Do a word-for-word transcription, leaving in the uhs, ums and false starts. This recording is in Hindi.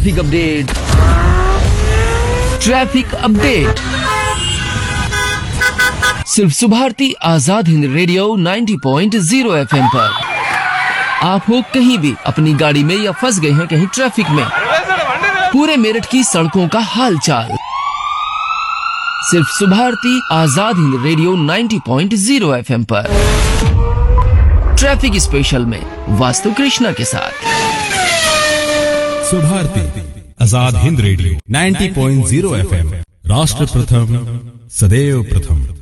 ट्रैफिक अपडेट ट्रैफिक अपडेट सिर्फ सुभारती आजाद हिंद रेडियो नब्बे पॉइंट शून्य एफएम पर। आप हो कहीं भी अपनी गाड़ी में या फंस गए हैं कहीं ट्रैफिक में, पूरे मेरठ की सड़कों का हाल चाल सिर्फ सुभारती आजाद हिंद रेडियो नब्बे पॉइंट शून्य एफएम पर। ट्रैफिक स्पेशल में वास्तु कृष्णा के साथ सुभारती आजाद हिंद रेडियो नब्बे पॉइंट शून्य एफएम। राष्ट्र प्रथम सदैव प्रथम।